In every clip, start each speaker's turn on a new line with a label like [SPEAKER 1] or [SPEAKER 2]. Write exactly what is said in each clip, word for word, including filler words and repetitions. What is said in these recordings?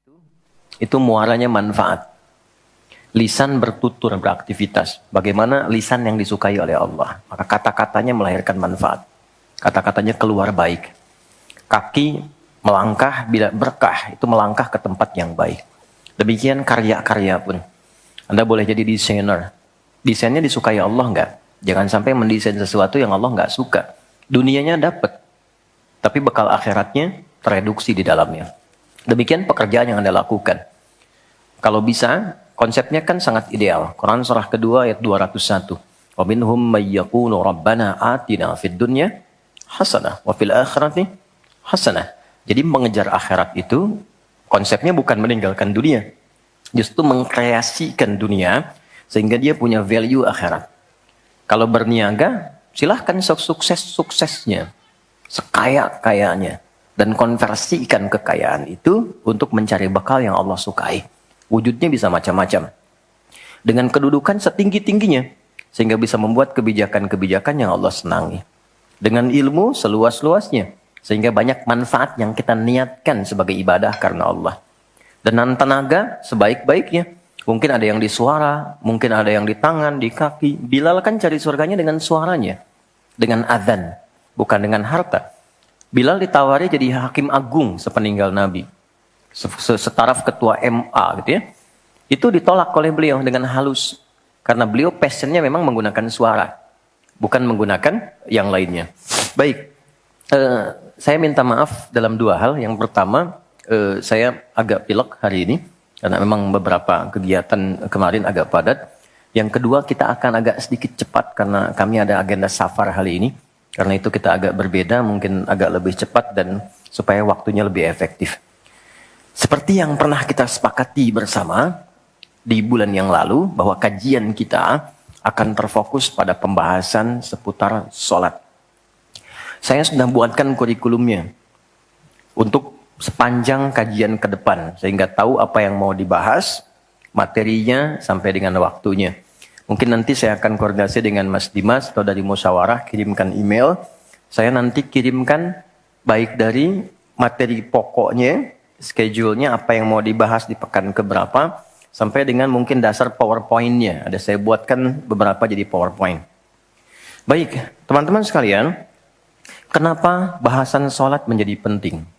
[SPEAKER 1] itu muaranya manfaat. Lisan bertutur, beraktivitas. Bagaimana lisan yang disukai oleh Allah. Maka kata-katanya melahirkan manfaat. Kata-katanya keluar baik. Kaki melangkah bila berkah, itu melangkah ke tempat yang baik. Demikian karya-karya pun. Anda boleh jadi desainer. Desainnya disukai Allah enggak? Jangan sampai mendesain sesuatu yang Allah enggak suka. Dunianya dapat. Tapi bekal akhiratnya tereduksi di dalamnya. Demikian pekerjaan yang Anda lakukan. Kalau bisa, konsepnya kan sangat ideal. Quran surah kedua ayat dua ratus satu. Wa minhum may yaqulu rabbana atina fid dunya hasanah wa fil akhirati hasanah. Jadi mengejar akhirat itu konsepnya bukan meninggalkan dunia. Justru mengkreasikan dunia sehingga dia punya value akhirat. Kalau berniaga, silahkan sukses-suksesnya, sekaya-kayanya. Dan konversikan kekayaan itu untuk mencari bekal yang Allah sukai. Wujudnya bisa macam-macam. Dengan kedudukan setinggi-tingginya. Sehingga bisa membuat kebijakan-kebijakan yang Allah senangi. Dengan ilmu seluas-luasnya. Sehingga banyak manfaat yang kita niatkan sebagai ibadah karena Allah. Dengan tenaga sebaik-baiknya. Mungkin ada yang di suara, mungkin ada yang di tangan, di kaki. Bilal kan cari surganya dengan suaranya. Dengan azan, bukan dengan harta. Bilal ditawari jadi hakim agung sepeninggal Nabi. Setaraf ketua M A gitu ya. Itu ditolak oleh beliau dengan halus. Karena beliau passionnya memang menggunakan suara. Bukan menggunakan yang lainnya. Baik. Uh, saya minta maaf dalam dua hal. Yang pertama, uh, saya agak pilek hari ini. Karena memang beberapa kegiatan kemarin agak padat. Yang kedua, kita akan agak sedikit cepat. Karena kami ada agenda safar hari ini. Karena itu kita agak berbeda, mungkin agak lebih cepat dan supaya waktunya lebih efektif. Seperti yang pernah kita sepakati bersama di bulan yang lalu, bahwa kajian kita akan terfokus pada pembahasan seputar sholat. Saya sudah buatkan kurikulumnya untuk sepanjang kajian ke depan, sehingga tahu apa yang mau dibahas, materinya sampai dengan waktunya. Mungkin nanti saya akan koordinasi dengan Mas Dimas atau dari Musyawarah, kirimkan email. Saya nanti kirimkan baik dari materi pokoknya, schedule-nya, apa yang mau dibahas di pekan keberapa, sampai dengan mungkin dasar PowerPoint-nya. Ada saya buatkan beberapa jadi PowerPoint. Baik, teman-teman sekalian, kenapa bahasan sholat menjadi penting?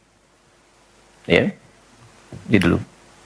[SPEAKER 1] Ya, ini dulu.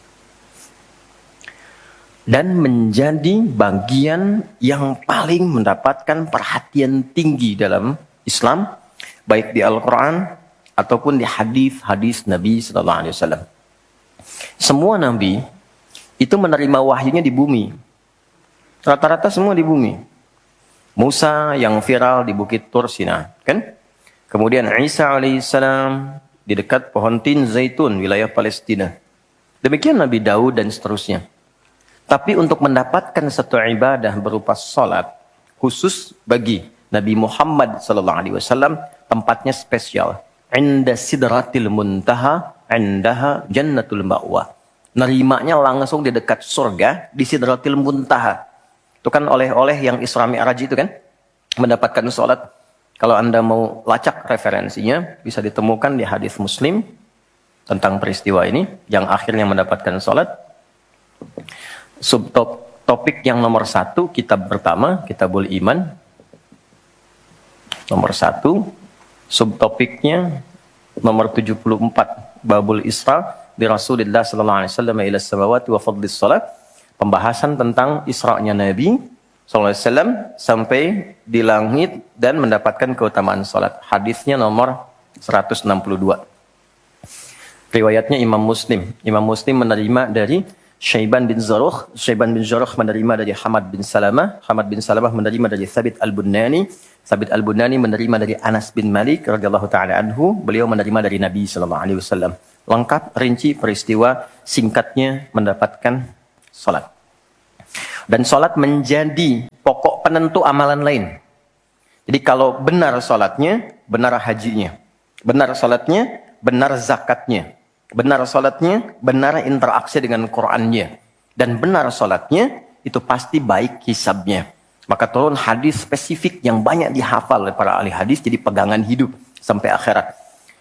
[SPEAKER 1] Dan menjadi bagian yang paling mendapatkan perhatian tinggi dalam Islam, baik di Al-Quran ataupun di hadis-hadis Nabi Sallallahu Alaihi Wasallam. Semua Nabi itu menerima wahyunya di bumi, rata-rata semua di bumi. Musa yang viral di Bukit Tur Sina, kan? Kemudian Isa alaihissalam di dekat pohon tin zaitun wilayah Palestina. Demikian Nabi Daud dan seterusnya. Tapi untuk mendapatkan satu ibadah berupa salat khusus bagi Nabi Muhammad sallallahu alaihi wasallam, tempatnya spesial. Inda sidratil muntaha, indaha jannatul ma'wa. Nerimanya langsung di dekat surga, di sidratil muntaha. Itu kan oleh-oleh yang Isra Mi'raj itu kan, mendapatkan salat. Kalau Anda mau lacak referensinya, bisa ditemukan di hadis Muslim tentang peristiwa ini, yang akhirnya mendapatkan salat. Subtopik yang nomor satu, kitab pertama, Kitabul Iman. Nomor satu, subtopiknya nomor tujuh puluh empat, Babul Isra di Rasulullah sallallahu alaihi wasallam ila samawati wa fadlis salat. Pembahasan tentang Isra'nya Nabi sallallahu alaihi wasallam sampai di langit dan mendapatkan keutamaan salat. Hadisnya nomor seratus enam puluh dua. Riwayatnya Imam Muslim. Imam Muslim menerima dari Syaiban bin Zarukh, Syaiban bin Zarukh menerima dari Hamad bin Salamah, Hamad bin Salamah menerima dari Thabit al-Bunani, Thabit al-Bunani menerima dari Anas bin Malik radhiyallahu taala anhu, beliau menerima dari Nabi sallallahu alaihi wasallam. Lengkap rinci peristiwa singkatnya mendapatkan salat. Dan salat menjadi pokok penentu amalan lain. Jadi kalau benar salatnya, benar hajinya. Benar salatnya, benar zakatnya. Benar salatnya, benar interaksi dengan Qur'annya. Dan benar salatnya, itu pasti baik hisabnya. Maka turun hadis spesifik yang banyak dihafal oleh para ahli hadis, jadi pegangan hidup sampai akhirat.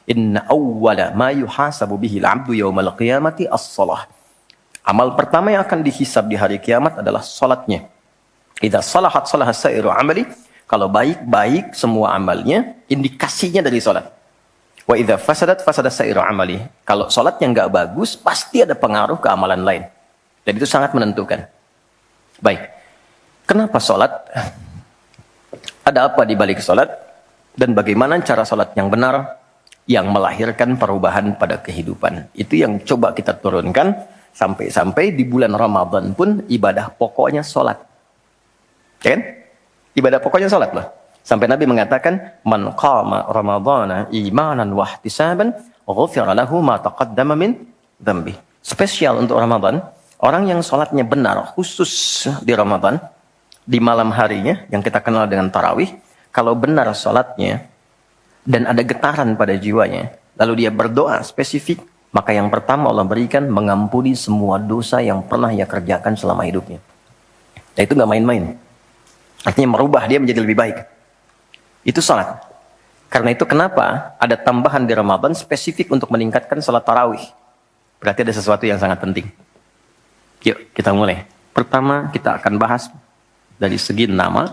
[SPEAKER 1] Inna awwala ma yuhasabu bihi al-'abdu yawmal qiyamati as-shalah. Amal pertama yang akan dihisab di hari kiamat adalah salatnya. Idza salahat salaha sa'iru amali. Kalau baik-baik semua amalnya, indikasinya dari salat. Wa idza fasadat fasada sa'iru amali. Kalau salatnya enggak bagus, pasti ada pengaruh ke amalan lain. Dan itu sangat menentukan. Baik. Kenapa salat? Ada apa di balik salat? Dan bagaimana cara salat yang benar yang melahirkan perubahan pada kehidupan? Itu yang coba kita turunkan sampai-sampai di bulan Ramadan pun ibadah pokoknya salat. Ya kan? Ibadah pokoknya salat loh. Sampai Nabi mengatakan, "Man qama Ramadhana imanan wa ihtisaban, ghufira lahu ma taqaddama min dzambi." Spesial untuk Ramadan, orang yang salatnya benar khusus di Ramadan, di malam harinya yang kita kenal dengan tarawih, kalau benar salatnya dan ada getaran pada jiwanya, lalu dia berdoa spesifik, maka yang pertama Allah berikan mengampuni semua dosa yang pernah ia kerjakan selama hidupnya. Nah, itu nggak main-main. Artinya merubah dia menjadi lebih baik. Itu salat. Karena itu kenapa ada tambahan di Ramadan spesifik untuk meningkatkan salat tarawih. Berarti ada sesuatu yang sangat penting. Yuk kita mulai. Pertama kita akan bahas dari segi nama.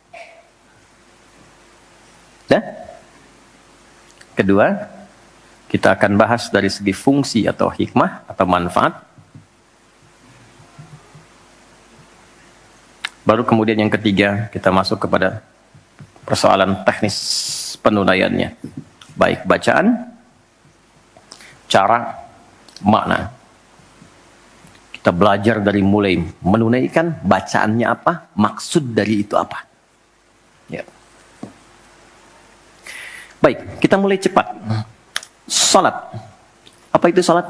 [SPEAKER 1] Dan kedua, kita akan bahas dari segi fungsi atau hikmah atau manfaat. Baru kemudian yang ketiga, kita masuk kepada persoalan teknis penunaiannya. Baik bacaan, cara, makna. Kita belajar dari mulai menunaikan, bacaannya apa, maksud dari itu apa. Ya. Baik, kita mulai cepat. Salat. Apa itu salat?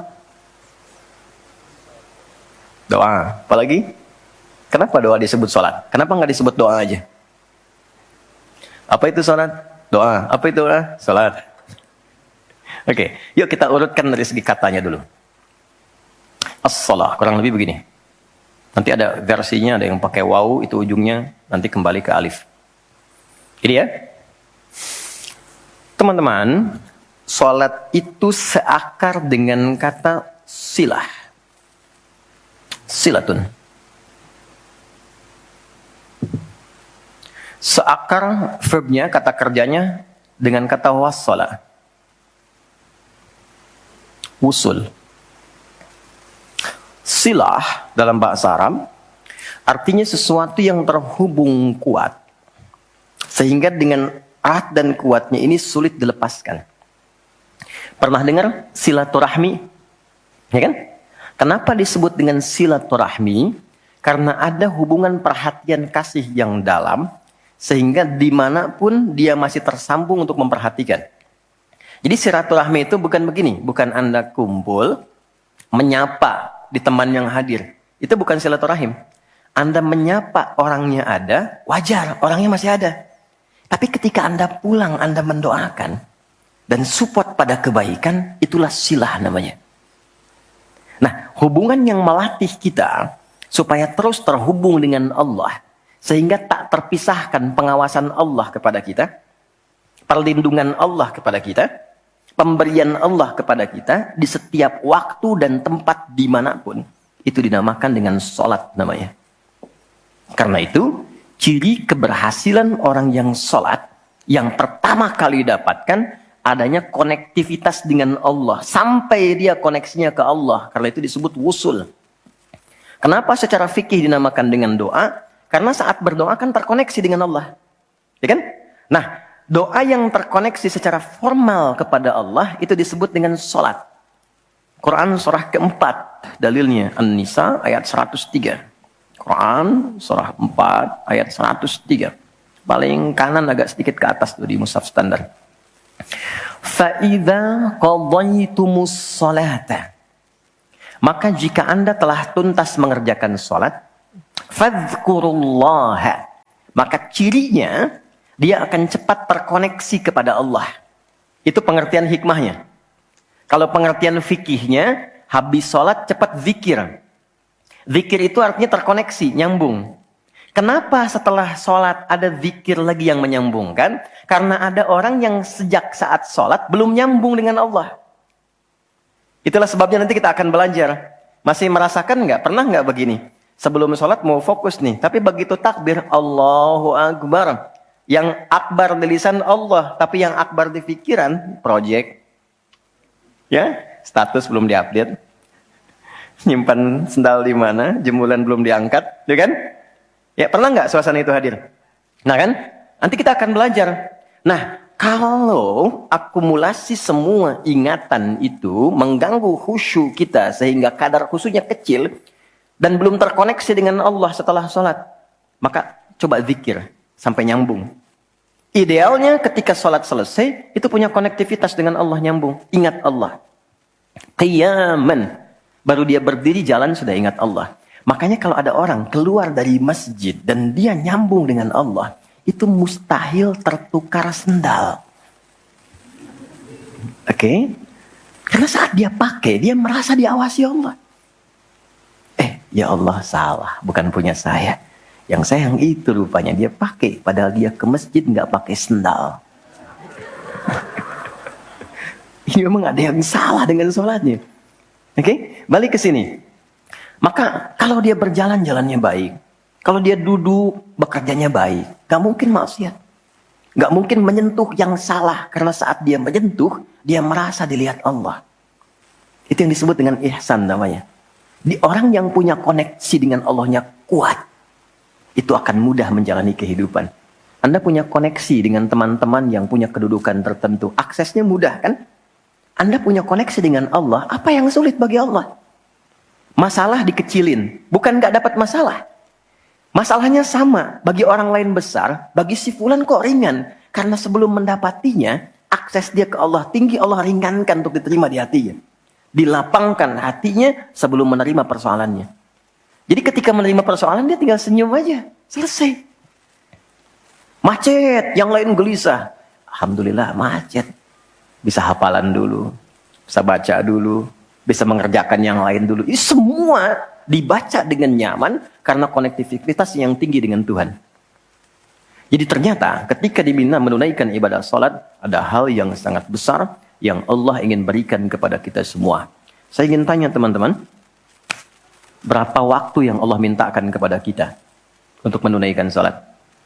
[SPEAKER 1] Doa. Apalagi? Kenapa doa disebut salat? Kenapa nggak disebut doa aja? Apa itu salat? Doa. Apa itu doa? Salat. Oke, yuk kita urutkan dari segi katanya dulu. As-salah, kurang lebih begini. Nanti ada versinya, ada yang pakai waw, itu ujungnya nanti kembali ke alif. Ini ya. Teman-teman, salat itu seakar dengan kata silah. Silatun. Seakar verbnya, kata kerjanya dengan kata wassala. Wusul. Silah dalam bahasa Arab artinya sesuatu yang terhubung kuat. Sehingga dengan erat dan kuatnya ini sulit dilepaskan. Pernah dengar silaturahmi? Ya kan? Kenapa disebut dengan silaturahmi? Karena ada hubungan perhatian kasih yang dalam, sehingga dimanapun dia masih tersambung untuk memperhatikan. Jadi silaturahmi itu bukan begini, bukan Anda kumpul, menyapa di teman yang hadir. Itu bukan silaturahim. Anda menyapa orangnya ada, wajar, orangnya masih ada. Tapi ketika Anda pulang, Anda mendoakan, dan support pada kebaikan, itulah silah namanya. Nah, hubungan yang melatih kita, supaya terus terhubung dengan Allah, sehingga tak terpisahkan pengawasan Allah kepada kita, perlindungan Allah kepada kita, pemberian Allah kepada kita di setiap waktu dan tempat dimanapun. Itu dinamakan dengan sholat namanya. Karena itu, ciri keberhasilan orang yang sholat, yang pertama kali dapatkan, adanya konektivitas dengan Allah. Sampai dia koneksinya ke Allah. Karena itu disebut wusul. Kenapa secara fikih dinamakan dengan doa? Karena saat berdoa kan terkoneksi dengan Allah. Ya kan? Nah, doa yang terkoneksi secara formal kepada Allah itu disebut dengan sholat. Quran surah keempat, dalilnya An-Nisa ayat seratus tiga. Quran surah empat ayat seratus tiga. Paling kanan agak sedikit ke atas tuh di mushaf standar. Fa'idha qadaytumus sholata. Maka jika Anda telah tuntas mengerjakan sholat, fadhkurullaha, maka cirinya dia akan cepat terkoneksi kepada Allah. Itu pengertian hikmahnya. Kalau pengertian fikihnya, habis sholat cepat zikir. Zikir itu artinya terkoneksi, nyambung. Kenapa setelah sholat ada zikir lagi yang menyambungkan? Karena ada orang yang sejak saat sholat belum nyambung dengan Allah. Itulah sebabnya nanti kita akan belajar. Masih merasakan nggak? Pernah nggak begini? Sebelum sholat mau fokus nih. Tapi begitu takbir, Allahu Akbar. Yang akbar di lisan Allah. Tapi yang akbar di pikiran, project. Ya, status belum diupdate. Nyimpan sendal di mana? Jemuran belum diangkat. Ya kan? Ya, pernah nggak suasana itu hadir? Nah kan? Nanti kita akan belajar. Nah, kalau akumulasi semua ingatan itu mengganggu khusyuk kita sehingga kadar khusyuknya kecil dan belum terkoneksi dengan Allah setelah sholat, maka coba zikir sampai nyambung. Idealnya ketika sholat selesai, itu punya konektivitas dengan Allah nyambung. Ingat Allah. Qiyaman. Baru dia berdiri jalan sudah ingat Allah. Makanya kalau ada orang keluar dari masjid dan dia nyambung dengan Allah, itu mustahil tertukar sendal. Oke? Okay? Karena saat dia pakai, dia merasa diawasi Allah. Eh, ya Allah salah, bukan punya saya. Yang saya yang itu rupanya dia pakai, padahal dia ke masjid nggak pakai sendal. Ini memang ada yang salah dengan sholatnya. Oke? Okay? Balik ke sini. Maka kalau dia berjalan jalannya baik, kalau dia duduk bekerjanya baik, gak mungkin maksiat, gak mungkin menyentuh yang salah karena saat dia menyentuh dia merasa dilihat Allah. Itu yang disebut dengan ihsan namanya. Di orang yang punya koneksi dengan Allahnya kuat, itu akan mudah menjalani kehidupan. Anda punya koneksi dengan teman-teman yang punya kedudukan tertentu, aksesnya mudah kan? Anda punya koneksi dengan Allah, apa yang sulit bagi Allah? Masalah dikecilin, bukan gak dapat masalah. Masalahnya sama, bagi orang lain besar, bagi si fulan kok ringan. Karena sebelum mendapatinya, akses dia ke Allah tinggi, Allah ringankan untuk diterima di hatinya. Dilapangkan hatinya sebelum menerima persoalannya. Jadi ketika menerima persoalan, dia tinggal senyum aja, selesai. Macet, yang lain gelisah. Alhamdulillah macet. Bisa hafalan dulu, bisa baca dulu, bisa mengerjakan yang lain dulu. Ini semua dibaca dengan nyaman karena konektivitas yang tinggi dengan Tuhan. Jadi ternyata ketika diminta menunaikan ibadah salat, ada hal yang sangat besar yang Allah ingin berikan kepada kita semua. Saya ingin tanya teman-teman, berapa waktu yang Allah mintakan kepada kita untuk menunaikan salat?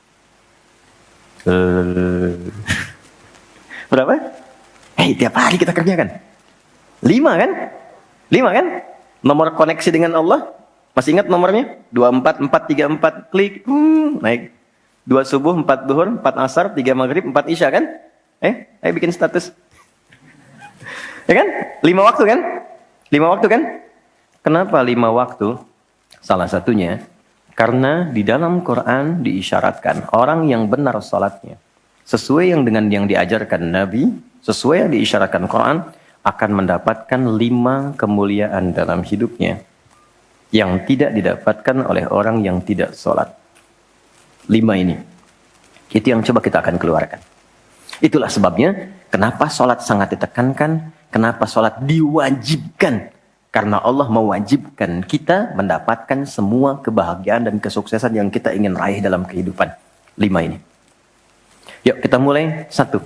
[SPEAKER 1] Uh, berapa? Eh, hey, tiap hari kita kerjakan. Lima kan? Lima kan? Nomor koneksi dengan Allah. Masih ingat nomornya? dua empat empat tiga empat. Klik. Hmm, naik. Dua subuh, empat duhur, empat asar, tiga maghrib, empat isya kan? Eh, ayo bikin status. Ya kan? Lima waktu kan? Lima waktu kan? Kenapa lima waktu? Salah satunya, karena di dalam Quran diisyaratkan orang yang benar salatnya, sesuai yang dengan yang diajarkan Nabi, sesuai yang diisyaratkan Quran, akan mendapatkan lima kemuliaan dalam hidupnya yang tidak didapatkan oleh orang yang tidak sholat. Lima ini. Itu yang coba kita akan keluarkan. Itulah sebabnya kenapa sholat sangat ditekankan, kenapa sholat diwajibkan. Karena Allah mewajibkan kita mendapatkan semua kebahagiaan dan kesuksesan yang kita ingin raih dalam kehidupan. Lima ini. Yuk kita mulai. Satu.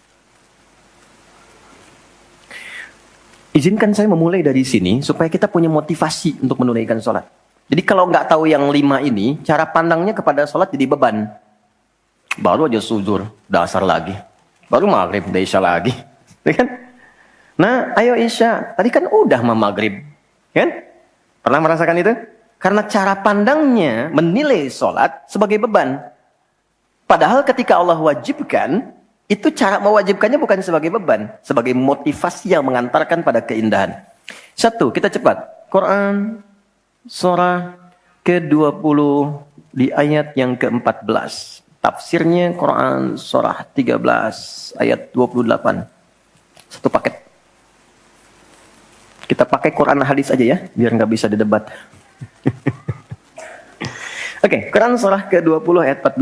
[SPEAKER 1] Izinkan saya memulai dari sini supaya kita punya motivasi untuk menunaikan sholat. Jadi kalau nggak tahu yang lima ini, cara pandangnya kepada sholat jadi beban. Baru aja zuhur, dasar lagi. Baru maghrib, udah isya lagi. Ya kan? Nah, ayo isya. Tadi kan udah mau maghrib. Kan? Pernah merasakan itu? Karena cara pandangnya menilai sholat sebagai beban. Padahal ketika Allah wajibkan, itu cara mewajibkannya bukan sebagai beban, sebagai motivasi yang mengantarkan pada keindahan. Satu, kita cepat. Quran surah ke dua puluh di ayat yang ke empat belas. Tafsirnya Quran surah tiga belas ayat dua puluh delapan. Satu paket. Kita pakai Quran hadis aja ya, biar nggak bisa didebat. Oke, okay, Quran surah ke dua puluh ayat empat belas.